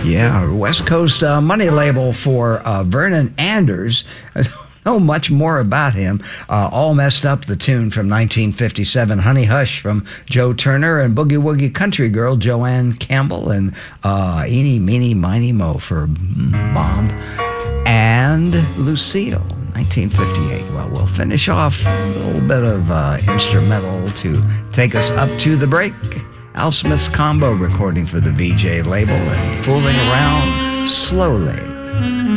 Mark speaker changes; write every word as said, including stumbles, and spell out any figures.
Speaker 1: Yeah, West Coast uh, money label for uh, Vernon Anders. I don't know much more about him. Uh, All Messed Up, the tune from nineteen fifty-seven. Honey Hush from Joe Turner, and Boogie Woogie Country Girl, Joanne Campbell, and uh, Eeny, Meeny, Miny, Mo for Bob and Lucille, nineteen fifty-eight. Well, we'll finish off a little bit of uh, instrumental to take us up to the break. Al Smith's combo recording for the V J label and Fooling Around Slowly.